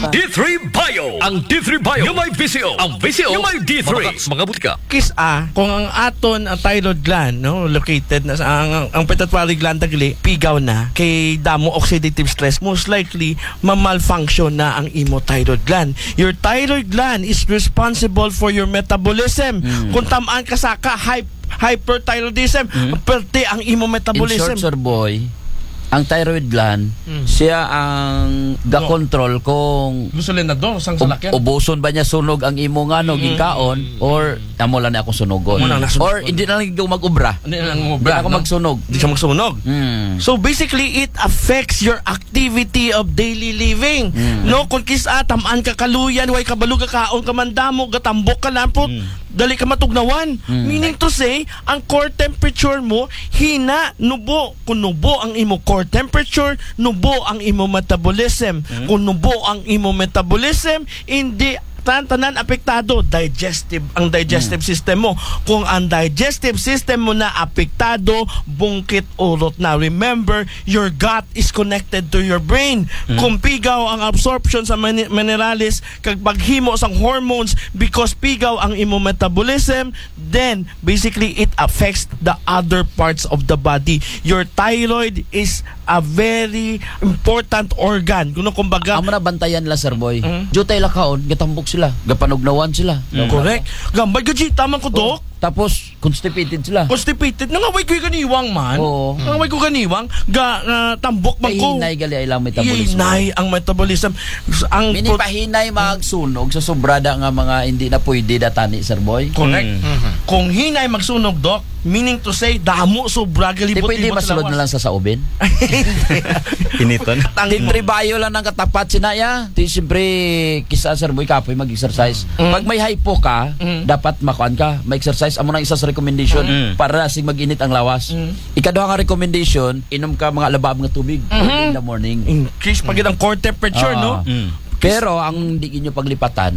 D3 Bio. Ang D3 Bio yung may VCO. Ang VCO yung may D3. Mga butika. Kisa, kung ang aton ang thyroid gland, no, located na sa ang pituitary gland tagli, pigaw na kay damo oxidative stress, most likely ma-malfunction na ang imo thyroid gland. Your thyroid gland is responsible for your metabolism. Kung tamaan ka sa hyperthyroidism, perte ang imo metabolism. In short, sir boy, ang thyroid gland, siya ang ga-control kung gusto lang na doon, sang salakyan. ubuson ba niya sunog ang imo nga no, gikaon, or amo lang na ako sunogon. Or hindi na lang ikaw mag-ubra. Hindi na lang Hindi ako magsunog. Hindi siya magsunog. So basically, it affects your activity of daily living. No, kung kisa tamaan ka kaluyan, way kabalo ka kaon ka mandamo, gatambok ka lampot, dali ka matugnawan. Meaning to say, ang core temperature mo hina, nubo. Kung nubo ang imo core temperature, nubo ang imo metabolism. Kung nubo ang imo metabolism, hindi tanan apektado ang digestive system mo. Kung ang digestive system mo na apektado, bungkit urot na. Remember, your gut is connected to your brain. Kung pigaw ang absorption sa minerales, kag paghimo sang hormones, because pigaw ang imo metabolism, then basically it affects the other parts of the body. Your thyroid is a very important organ. Kumbaga, Amo na bantayan la, sir boy. Jutay la kaon, gatambok sila, gapanugnawan sila. correct. Gambay gaji, tama ko, Dok. Tapos constipated sila. Constipated. Nangaway ko ganiwang man. Oo. Nangaway ko ganiwang. Tambok man ko. Pahinay gali ay lang metabolism. Hinay ang metabolism. Ang Minipahinay magsunog sa sobrada nga mga hindi na pwede datani, sir boy. correct. Kung hinay magsunog, Dok, meaning to say, damo sobra Di galibot pwede masulod na lang sa saubin. Initon. Tintribayo lang ng katapat sinaya. Di siyempre, kisa sir boy kapoy mag-exercise. Pag may hypo ka, dapat makuan ka. Mag-exercise. Amo nang isa sa recommendation para sing mag-init ang lawas. Ikaduha nga recommendation, inom ka mga labab nga tubig in the morning. Increase pag ang core temperature, no? Pero ang hindi inyo paglipatan,